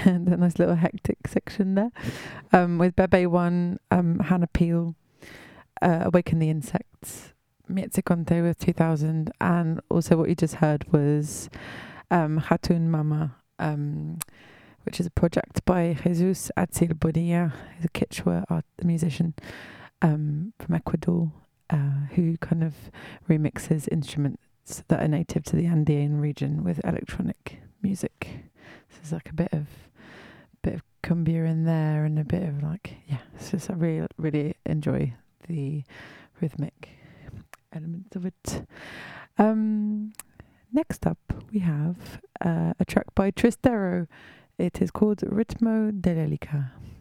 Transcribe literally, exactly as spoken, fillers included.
and a nice little hectic section there. Um, with Bebe One, um, Hannah Peel, uh, Awaken the Insects, Mietze Conte with two thousand, and also what you just heard was um, Hatun Mama, um, which is a project by Jesus Atzil Bonilla, who's a Quechua art musician um, from Ecuador, uh, who kind of remixes instruments that are native to the Andean region with electronic music. So there's like a bit of bit of cumbia in there and a bit of like, yeah, it's just I really really enjoy the rhythmic elements of it. Um, next up we have uh, a track by Tristero. It is called Ritmo dell'Elica.